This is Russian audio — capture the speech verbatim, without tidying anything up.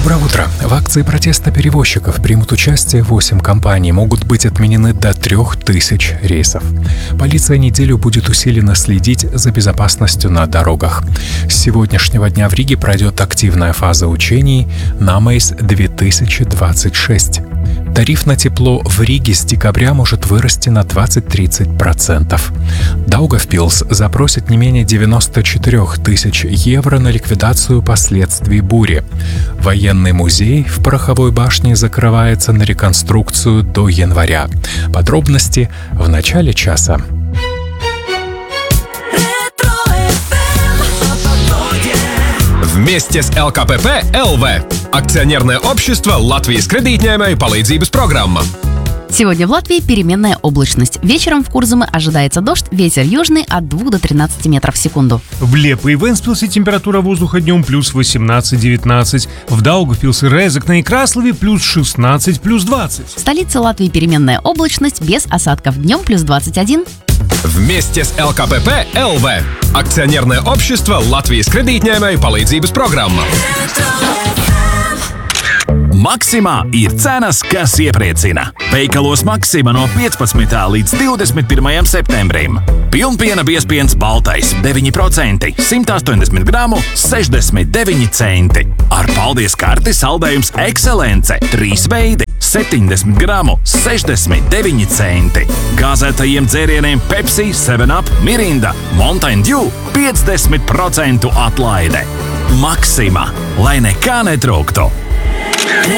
Доброе утро. В акции протеста перевозчиков примут участие восемь компаний. Могут быть отменены до трех тысяч рейсов. Полиция неделю будет усиленно следить за безопасностью на дорогах. С сегодняшнего дня в Риге пройдет активная фаза учений «Намейс две тысячи двадцать шесть». Тариф на тепло в Риге с декабря может вырасти на двадцать-тридцать процентов. Даугавпилс запросит не менее девяносто четыре тысячи евро на ликвидацию последствий бури. Военный музей в Пороховой башне закрывается на реконструкцию до января. Подробности в начале часа. Вместе с эл ка пэ пэ эл ви – акционерное общество Латвijas kredītņēmēju palīdzības программа. Сегодня в Латвии переменная облачность. Вечером в Курзаме ожидается дождь, ветер южный от двух до тринадцати метров в секунду. В Лепо и Вентспилсе температура воздуха днем плюс восемнадцать-девятнадцать. В Даугавпилсе, Резекне и Краслове плюс шестнадцать, плюс двадцать. В столице Латвии переменная облачность без осадков. Днем плюс двадцать один. Вместе с эл ка пэ пэ эл ви – акционерное общество Латвijas kredītņēmēju palīdzības программа. Maksimā ir cenas, kas iepriecina. Veikalos Maksimā no piecpadsmitā līdz divdesmit pirmajam septembrim. Pilnpiena biezpiens baltais deviņi procenti, simt astoņdesmit gramu, sešdesmit deviņi centi. Ar paldies karti saldējums Ekscelence, trīs veidi, septiņdesmit gramu, sešdesmit deviņi centi. Gāzētajiem dzērieniem Pepsi, seven up, Mirinda, Mountain Dew, piecdesmit procentu atlaide. Maksimā, lai nekā netrūktu.